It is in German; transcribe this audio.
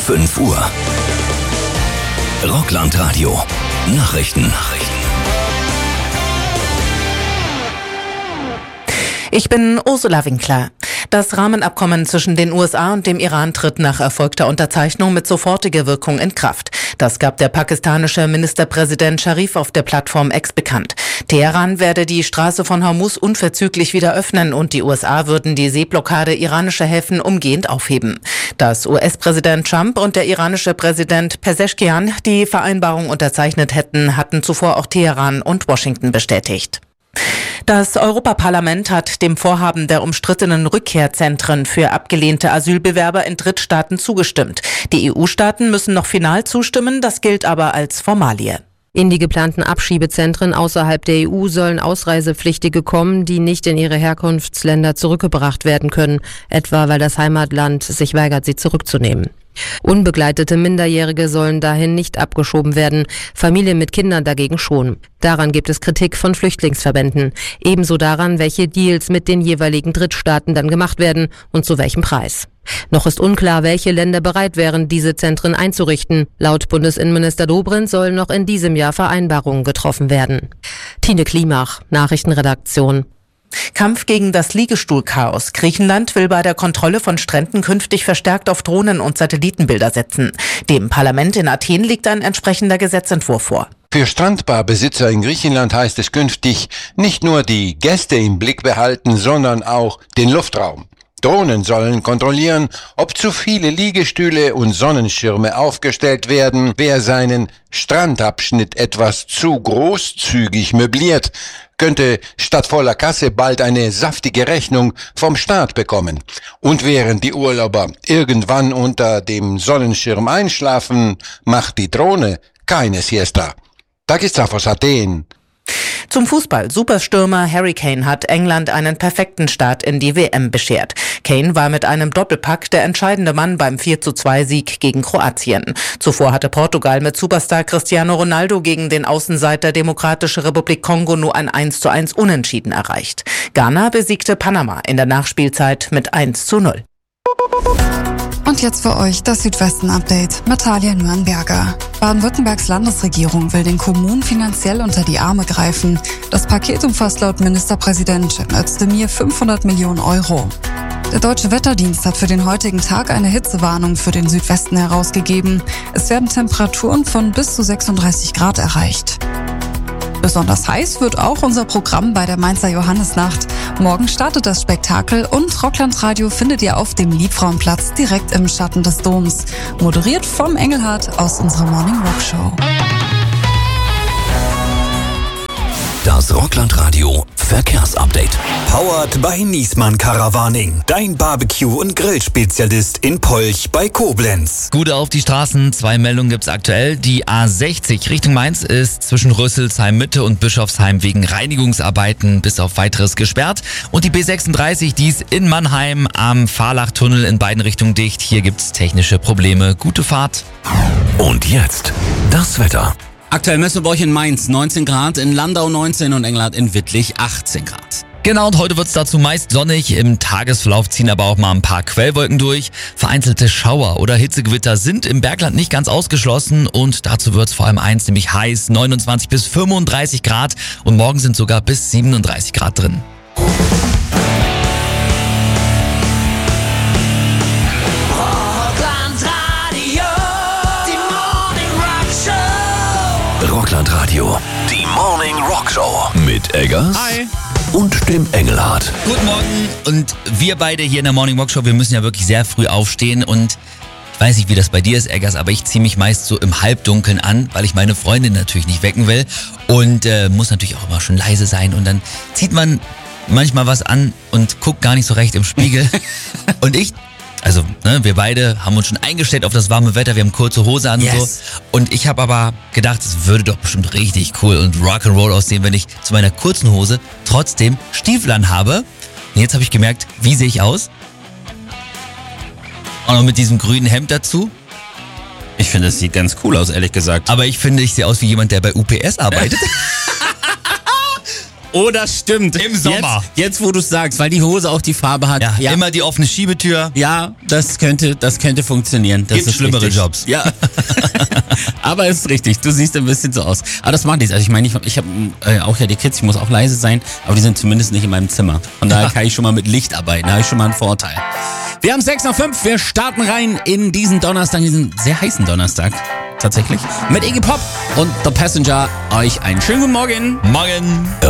5 Uhr. Rockland-Radio. Nachrichten. Ich bin Ursula Winkler. Das Rahmenabkommen zwischen den USA und dem Iran tritt nach erfolgter Unterzeichnung mit sofortiger Wirkung in Kraft. Das gab der pakistanische Ministerpräsident Sharif auf der Plattform X bekannt. Teheran werde die Straße von Hormuz unverzüglich wieder öffnen und die USA würden die Seeblockade iranischer Häfen umgehend aufheben. Dass US-Präsident Trump und der iranische Präsident Pezeshkian die Vereinbarung unterzeichnet hätten, hatten zuvor auch Teheran und Washington bestätigt. Das Europaparlament hat dem Vorhaben der umstrittenen Rückkehrzentren für abgelehnte Asylbewerber in Drittstaaten zugestimmt. Die EU-Staaten müssen noch final zustimmen, das gilt aber als Formalie. In die geplanten Abschiebezentren außerhalb der EU sollen Ausreisepflichtige kommen, die nicht in ihre Herkunftsländer zurückgebracht werden können, etwa weil das Heimatland sich weigert, sie zurückzunehmen. Unbegleitete Minderjährige sollen dahin nicht abgeschoben werden, Familien mit Kindern dagegen schon. Daran gibt es Kritik von Flüchtlingsverbänden. Ebenso daran, welche Deals mit den jeweiligen Drittstaaten dann gemacht werden und zu welchem Preis. Noch ist unklar, welche Länder bereit wären, diese Zentren einzurichten. Laut Bundesinnenminister Dobrindt sollen noch in diesem Jahr Vereinbarungen getroffen werden. Tine Klimach, Nachrichtenredaktion. Kampf gegen das Liegestuhlchaos. Griechenland will bei der Kontrolle von Stränden künftig verstärkt auf Drohnen und Satellitenbilder setzen. Dem Parlament in Athen liegt ein entsprechender Gesetzentwurf vor. Für Strandbarbesitzer in Griechenland heißt es künftig nicht nur die Gäste im Blick behalten, sondern auch den Luftraum. Drohnen sollen kontrollieren, ob zu viele Liegestühle und Sonnenschirme aufgestellt werden, wer seinen Strandabschnitt etwas zu großzügig möbliert, könnte statt voller Kasse bald eine saftige Rechnung vom Staat bekommen. Und während die Urlauber irgendwann unter dem Sonnenschirm einschlafen, macht die Drohne keine Siesta. Takis aus Athen. Zum Fußball. Superstürmer Harry Kane hat England einen perfekten Start in die WM beschert. Kane war mit einem Doppelpack der entscheidende Mann beim 4:2-Sieg gegen Kroatien. Zuvor hatte Portugal mit Superstar Cristiano Ronaldo gegen den Außenseiter Demokratische Republik Kongo nur ein 1:1 Unentschieden erreicht. Ghana besiegte Panama in der Nachspielzeit mit 1:0. Und jetzt für euch das Südwesten-Update mit Talia Nürnberger. Baden-Württembergs Landesregierung will den Kommunen finanziell unter die Arme greifen. Das Paket umfasst laut Ministerpräsident Cem Özdemir 500 Millionen Euro. Der Deutsche Wetterdienst hat für den heutigen Tag eine Hitzewarnung für den Südwesten herausgegeben. Es werden Temperaturen von bis zu 36 Grad erreicht. Besonders heiß wird auch unser Programm bei der Mainzer Johannisnacht. Morgen startet das Spektakel und Rockland-Radio findet ihr auf dem Liebfrauenplatz direkt im Schatten des Doms. Moderiert vom Engelhardt aus unserer Morning Rock Show. Das Rockland-Radio Verkehrsupdate. Powered by Niesmann Caravaning. Dein Barbecue- und Grillspezialist in Polch bei Koblenz. Gute auf die Straßen. 2 Meldungen gibt's aktuell. Die A60 Richtung Mainz ist zwischen Rüsselsheim Mitte und Bischofsheim wegen Reinigungsarbeiten bis auf weiteres gesperrt. Und die B36, die ist in Mannheim am Fahrlachtunnel in beiden Richtungen dicht. Hier gibt's technische Probleme. Gute Fahrt. Und jetzt das Wetter. Aktuell messen wir bei euch in Mainz 19 Grad, in Landau 19 und Engelhardt in Wittlich 18 Grad. Genau, und heute wird's dazu meist sonnig. Im Tagesverlauf ziehen aber auch mal ein paar Quellwolken durch. Vereinzelte Schauer oder Hitzegewitter sind im Bergland nicht ganz ausgeschlossen und dazu wird's vor allem eins, nämlich heiß, 29 bis 35 Grad und morgen sind sogar bis 37 Grad drin. Rockland-Radio, die Morning Rock Show mit Eggers und dem Engelhardt. Guten Morgen und wir beide hier in der Morning Rock Show, wir müssen ja wirklich sehr früh aufstehen und ich weiß nicht, wie das bei dir ist, Eggers, aber ich ziehe mich meist so im Halbdunkeln an, weil ich meine Freundin natürlich nicht wecken will und muss natürlich auch immer schon leise sein und dann zieht man manchmal was an und guckt gar nicht so recht im Spiegel und wir beide haben uns schon eingestellt auf das warme Wetter, wir haben kurze Hose an und so. Und ich habe aber gedacht, es würde doch bestimmt richtig cool und Rock'n'Roll aussehen, wenn ich zu meiner kurzen Hose trotzdem Stiefel anhabe. Und jetzt habe ich gemerkt, wie sehe ich aus? Auch noch mit diesem grünen Hemd dazu. Ich finde, es sieht ganz cool aus, ehrlich gesagt. Aber ich finde, ich sehe aus wie jemand, der bei UPS arbeitet. Oh, das stimmt. Im Sommer. Jetzt wo du es sagst, weil die Hose auch die Farbe hat. Ja, immer die offene Schiebetür. Ja, das könnte funktionieren. Das Gibt ist schlimmere richtig. Jobs. Ja. Aber ist richtig, du siehst ein bisschen so aus. Aber das macht nichts. Also ich meine, ich habe auch ja die Kids, ich muss auch leise sein, aber die sind zumindest nicht in meinem Zimmer. Von daher kann ich schon mal mit Licht arbeiten, da habe ich schon mal einen Vorteil. Wir haben 6:05, wir starten rein in diesen Donnerstag, diesen sehr heißen Donnerstag. Tatsächlich. Mit Iggy Pop und The Passenger. Euch einen schönen guten Morgen. Morgen.